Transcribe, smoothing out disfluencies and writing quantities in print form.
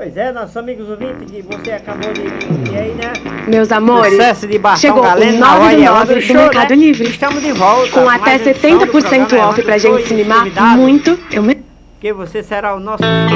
Pois é, nossos amigos ouvintes, que você acabou de aí, né? Meus amores, Sucesso de Bartão chegou Galeno o na 9 do hora 9 do show, Mercado né? Livre. Estamos de volta. Com até mais edição do 70% programa off pra Evandro gente se Show e mimar convidado, muito. que você será o nosso